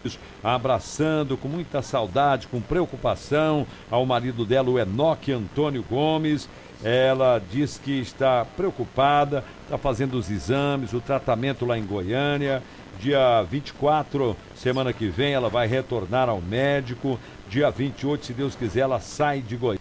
abraçando com muita saudade, com preocupação ao marido dela, o Enoque Antônio Gomes. Ela diz que está preocupada, está fazendo os exames, o tratamento lá em Goiânia. Dia 24, semana que vem, ela vai retornar ao médico. Dia 28, se Deus quiser, ela sai de Goiânia.